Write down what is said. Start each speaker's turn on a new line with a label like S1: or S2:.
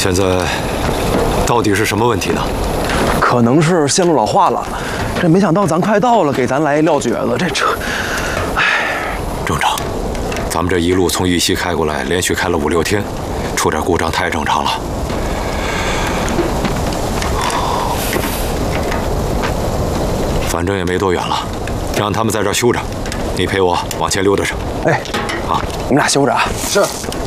S1: 现在到底是什么问题呢？
S2: 可能是线路老化了。这没想到咱快到了，给咱来一撂蹶子，这车，唉，
S1: 正常。咱们这一路从玉溪开过来，连续开了5、6天，出点故障太正常了。反正也没多远了，让他们在这儿修着，你陪我往前溜达着。
S2: 哎，
S1: 啊，
S2: 你们俩修着啊。
S3: 是。